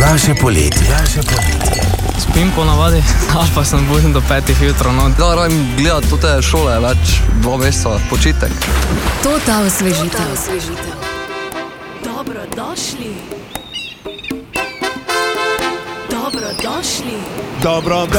Daljše poletje. Spim ponavadi, ali pa sem budim do 5 jutra. No. Ja, radim gledati te šole več, 2 meseca, počitek. Total osvežitev. Dobrodošli. Dobrodošli.